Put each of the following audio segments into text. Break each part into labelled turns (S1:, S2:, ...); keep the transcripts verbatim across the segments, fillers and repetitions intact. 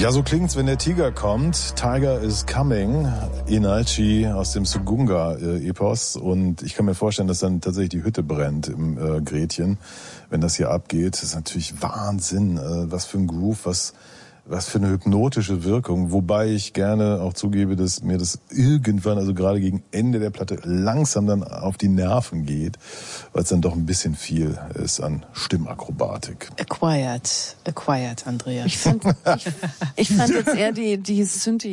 S1: Ja, so klingt's, wenn der Tiger kommt. Tiger is coming. Inalchi aus dem Sugunga-Epos. Und ich kann mir vorstellen, dass dann tatsächlich die Hütte brennt im äh, Gretchen, wenn das hier abgeht. Das ist natürlich Wahnsinn. Äh, was für ein Groove, was was für eine hypnotische Wirkung. Wobei ich gerne auch zugebe, dass mir das irgendwann, also gerade gegen Ende der Platte, langsam dann auf die Nerven geht, weil es dann doch ein bisschen viel ist an Stimmakrobatik.
S2: Acquired, acquired, Andrea.
S3: Ich fand, ich, ich fand jetzt eher die, die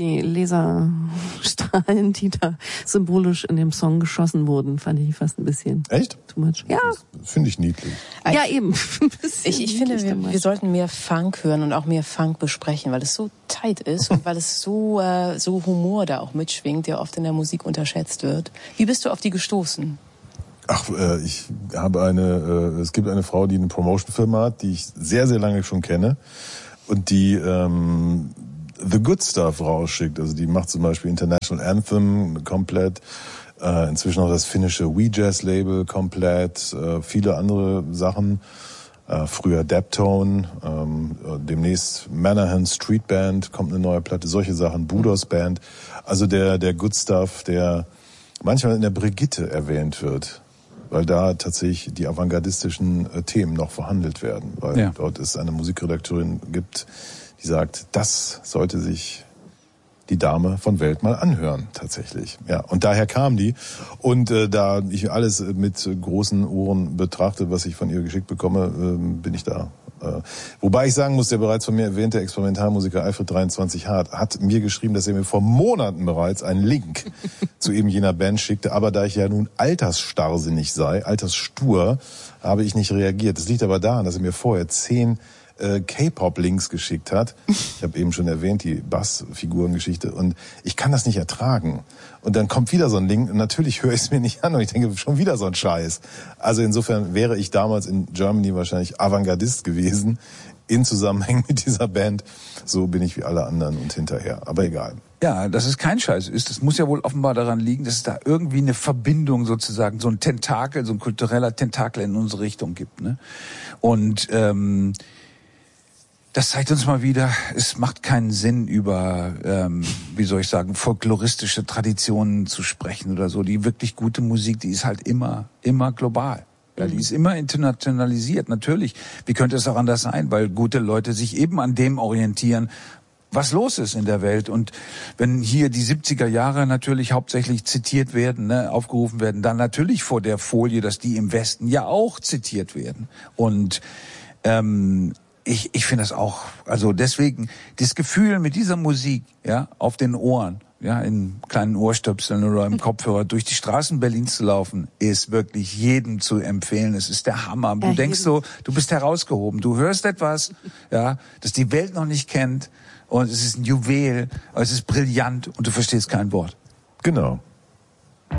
S3: Synthi-Laserstrahlen, die da symbolisch in dem Song geschossen wurden, fand ich fast ein bisschen.
S1: Echt?
S3: Too much. Ja.
S1: Finde ich niedlich.
S3: Ja, eben.
S2: Ich, ich finde, wir, wir sollten mehr Funk hören und auch mehr Funk besprechen, weil es so tight ist und weil es so, äh, so Humor da auch mitschwingt, der oft in der Musik unterschätzt wird. Wie bist du auf die gestoßen?
S1: Ach, äh, ich habe eine, äh, es gibt eine Frau, die eine Promotion-Firma hat, die ich sehr, sehr lange schon kenne und die ähm, The Good Stuff rausschickt. Also die macht zum Beispiel International Anthem komplett, äh, inzwischen auch das finnische We Jazz Label komplett, äh, viele andere Sachen. Äh, früher Daptone, ähm, demnächst Manahan Street Band kommt eine neue Platte, solche Sachen, Budos Band. Also der der Good Stuff, der manchmal in der Brigitte erwähnt wird, weil da tatsächlich die avantgardistischen äh, Themen noch verhandelt werden, weil ja. dort es eine Musikredakteurin gibt, die sagt, das sollte sich die Dame von Welt mal anhören, tatsächlich. Ja, und daher kam die. Und äh, da ich alles mit großen Ohren betrachte, was ich von ihr geschickt bekomme, äh, bin ich da. Äh, wobei ich sagen muss, der bereits von mir erwähnte Experimentalmusiker Alfred dreiundzwanzig Hart hat mir geschrieben, dass er mir vor Monaten bereits einen Link zu eben jener Band schickte. Aber da ich ja nun altersstarrsinnig sei, altersstur, habe ich nicht reagiert. Das liegt aber daran, dass er mir vorher zehn K-Pop-Links geschickt hat. Ich habe eben schon erwähnt, die Bassfigurengeschichte. Und ich kann das nicht ertragen. Und dann kommt wieder so ein Link. Und natürlich höre ich es mir nicht an. Und ich denke, schon wieder so ein Scheiß. Also insofern wäre ich damals in Germany wahrscheinlich Avantgardist gewesen. In Zusammenhang mit dieser Band. So bin ich wie alle anderen und hinterher. Aber egal.
S4: Ja, dass es kein Scheiß ist. Das muss ja wohl offenbar daran liegen, dass es da irgendwie eine Verbindung sozusagen, so ein Tentakel, so ein kultureller Tentakel in unsere Richtung gibt. Ne? Und ähm, das zeigt uns mal wieder, es macht keinen Sinn, über, ähm, wie soll ich sagen, folkloristische Traditionen zu sprechen oder so. Die wirklich gute Musik, die ist halt immer, immer global. Ja, die ist immer internationalisiert, natürlich. Wie könnte es auch anders sein? Weil gute Leute sich eben an dem orientieren, was los ist in der Welt. Und wenn hier die siebziger Jahre natürlich hauptsächlich zitiert werden, ne, aufgerufen werden, dann natürlich vor der Folie, dass die im Westen ja auch zitiert werden. Und ähm, Ich, ich finde das auch, also deswegen, das Gefühl mit dieser Musik, ja, auf den Ohren, ja, in kleinen Ohrstöpseln oder im Kopfhörer durch die Straßen Berlins zu laufen, ist wirklich jedem zu empfehlen. Es ist der Hammer. Du denkst so, du bist herausgehoben. Du hörst etwas, ja, das die Welt noch nicht kennt und es ist ein Juwel, es ist brillant und du verstehst kein Wort.
S1: Genau.